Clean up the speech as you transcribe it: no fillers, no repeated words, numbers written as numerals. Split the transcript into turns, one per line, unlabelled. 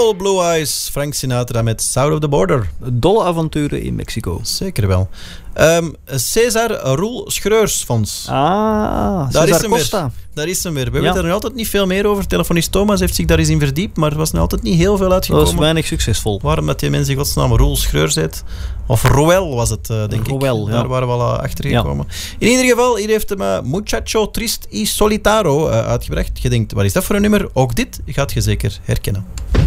All Blue Eyes, Frank Sinatra met South of the Border.
Dolle avonturen in Mexico.
Zeker wel. César Roel Schreursfonds.
Daar
César
is hem Costa.
Weer. Daar is hem weer. We weten er nog altijd niet veel meer over. Telefonist Thomas heeft zich daar eens in verdiept, maar er was nog altijd niet heel veel uitgekomen.
Dat was weinig succesvol.
Waarom dat die mensen in godsnaam Roel Schreurs heet? Of Roel was het, denk
Roel,
ik.
ja.
Daar waren we al achter gekomen. In ieder geval, hier heeft hem Muchacho Trist y Solitaro uitgebracht. Je denkt, wat is dat voor een nummer? Ook dit gaat je zeker herkennen.